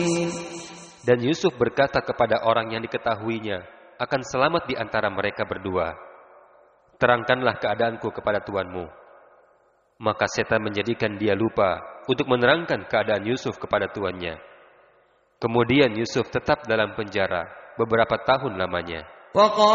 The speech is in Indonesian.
Dan Yusuf berkata kepada orang yang diketahuinya akan selamat di antara mereka berdua, "Terangkanlah keadaanku kepada tuanmu." Maka setan menjadikan dia lupa untuk menerangkan keadaan Yusuf kepada tuannya. Kemudian Yusuf tetap dalam penjara beberapa tahun lamanya.